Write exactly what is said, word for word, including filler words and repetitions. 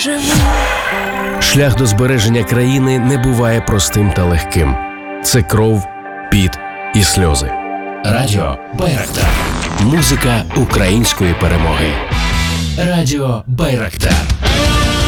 живу. Шлях до збереження країни не буває простим та легким. Це кров, піт і сльози. Радіо Байрактар. Музика української перемоги. Радіо Байрактар.